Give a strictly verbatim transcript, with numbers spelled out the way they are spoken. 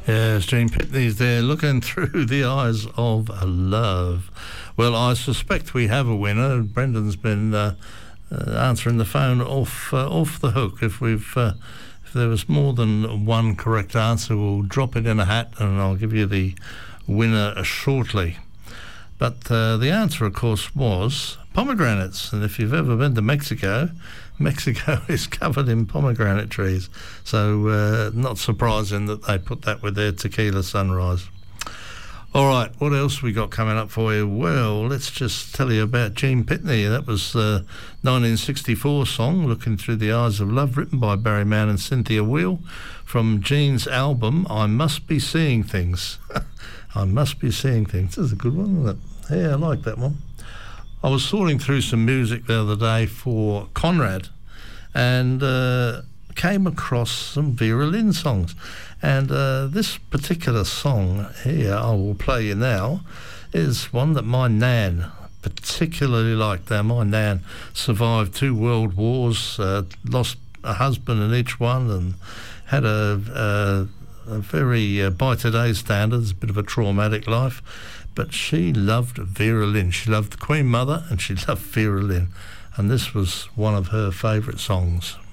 Yes, Gene Pitney's there looking through the eyes of love. Well, I suspect we have a winner. Brendan's been uh, uh, answering the phone off uh, off the hook. If we've uh, if there was more than one correct answer, we'll drop it in a hat and I'll give you the winner shortly. But uh, the answer, of course, was pomegranates. And if you've ever been to Mexico, Mexico is covered in pomegranate trees. So uh, not surprising that they put that with their tequila sunrise. All right, what else we got coming up for you? Well, let's just tell you about Gene Pitney. That was the nineteen sixty-four song, Looking Through the Eyes of Love, written by Barry Mann and Cynthia Weil, from Gene's album, I Must Be Seeing Things. I Must Be Seeing Things. This is a good one, isn't it? Yeah, I like that one. I was sorting through some music the other day for Conrad and uh, came across some Vera Lynn songs. And uh, this particular song here, I will play you now, is one that my nan particularly liked. Now, my nan survived two world wars, uh, lost a husband in each one, and had a, a, a very, uh, by today's standards, a bit of a traumatic life. But she loved Vera Lynn. She loved the Queen Mother and she loved Vera Lynn. And this was one of her favourite songs.